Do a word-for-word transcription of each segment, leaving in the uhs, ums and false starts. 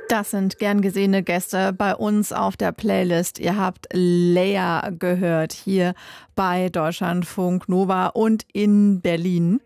Das sind gern gesehene Gäste bei uns auf der Playlist. Ihr habt Leia gehört hier bei Deutschlandfunk Nova und in Berlin.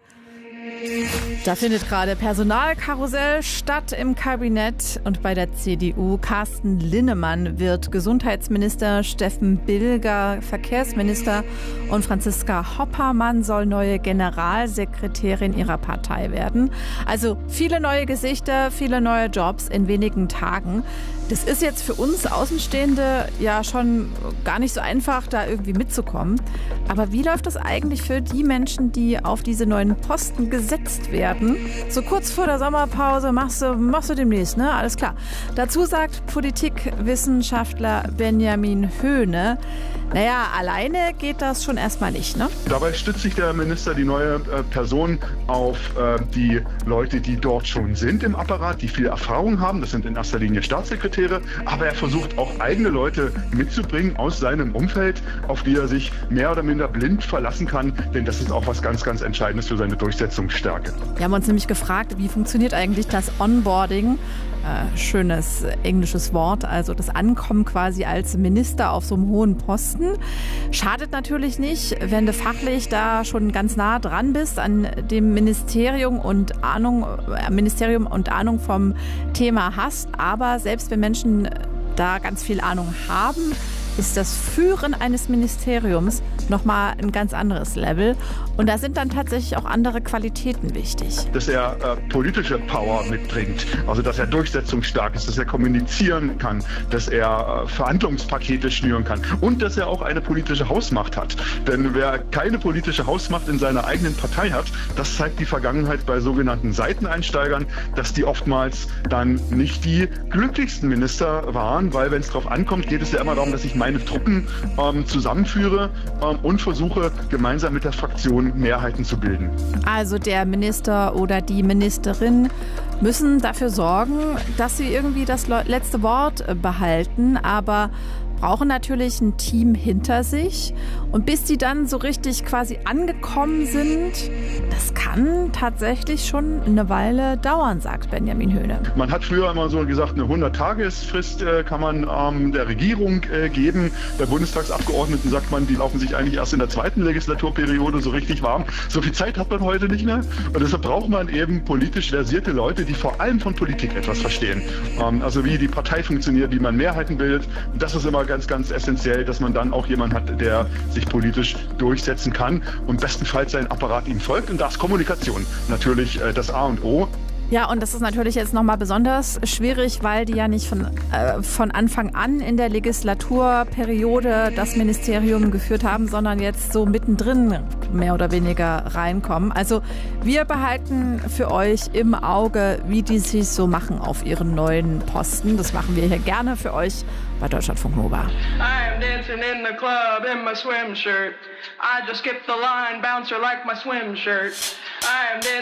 Da findet gerade Personalkarussell statt im Kabinett und bei der C D U. Carsten Linnemann wird Gesundheitsminister, Steffen Bilger Verkehrsminister und Franziska Hoppermann soll neue Generalsekretärin ihrer Partei werden. Also viele neue Gesichter, viele neue Jobs in wenigen Tagen. Das ist jetzt für uns Außenstehende ja schon gar nicht so einfach, da irgendwie mitzukommen. Aber wie läuft das eigentlich für die Menschen, die auf diese neuen Posten gesetzt werden? So kurz vor der Sommerpause machst du, machst du demnächst, ne? Alles klar. Dazu sagt Politikwissenschaftler Benjamin Höhne, naja, alleine geht das schon erstmal nicht, ne? Dabei stützt sich der Minister, die neue äh, Person, auf äh, die Leute, die dort schon sind im Apparat, die viel Erfahrung haben. Das sind in erster Linie Staatssekretäre. Aber er versucht auch eigene Leute mitzubringen aus seinem Umfeld, auf die er sich mehr oder minder blind verlassen kann. Denn das ist auch was ganz, ganz Entscheidendes für seine Durchsetzungsstärke. Wir haben uns nämlich gefragt, wie funktioniert eigentlich das Onboarding? Äh, schönes englisches Wort, also das Ankommen quasi als Minister auf so einem hohen Posten. Schadet natürlich nicht, wenn du fachlich da schon ganz nah dran bist an dem Ministerium und Ahnung, äh, Ministerium und Ahnung vom Thema hast. Aber selbst wenn Menschen da ganz viel Ahnung haben, ist das Führen eines Ministeriums nochmal ein ganz anderes Level. Und da sind dann tatsächlich auch andere Qualitäten wichtig. Dass er äh, politische Power mitbringt, also dass er durchsetzungsstark ist, dass er kommunizieren kann, dass er äh, Verhandlungspakete schnüren kann und dass er auch eine politische Hausmacht hat. Denn wer keine politische Hausmacht in seiner eigenen Partei hat, das zeigt die Vergangenheit bei sogenannten Seiteneinsteigern, dass die oftmals dann nicht die glücklichsten Minister waren, weil wenn es drauf ankommt, geht es ja immer darum, dass ich meine Truppen ähm, zusammenführe ähm, und versuche, gemeinsam mit der Fraktion Mehrheiten zu bilden. Also der Minister oder die Ministerin müssen dafür sorgen, dass sie irgendwie das letzte Wort behalten, aber brauchen natürlich ein Team hinter sich. Und bis die dann so richtig quasi angekommen sind, das kann tatsächlich schon eine Weile dauern, sagt Benjamin Höhne. Man hat früher immer so gesagt, eine hundert-Tagesfrist äh, kann man ähm, der Regierung äh, geben. Bei Bundestagsabgeordneten sagt man, die laufen sich eigentlich erst in der zweiten Legislaturperiode so richtig warm. So viel Zeit hat man heute nicht mehr. Und deshalb braucht man eben politisch versierte Leute, die vor allem von Politik etwas verstehen. Ähm, also wie die Partei funktioniert, wie man Mehrheiten bildet. Und das ist immer ganz, ganz essentiell, dass man dann auch jemanden hat, der sich politisch durchsetzen kann und bestenfalls sein Apparat ihm folgt. Und da ist Kommunikation natürlich äh, das A und O. Ja, und das ist natürlich jetzt nochmal besonders schwierig, weil die ja nicht von, äh, von Anfang an in der Legislaturperiode das Ministerium geführt haben, sondern jetzt so mittendrin mehr oder weniger reinkommen. Also wir behalten für euch im Auge, wie die sich so machen auf ihren neuen Posten. Das machen wir hier gerne für euch bei Deutschlandfunk Nova. I am dancing in the club in my swim shirt. I just skipped the line, bouncer like my swim shirt. I am dancing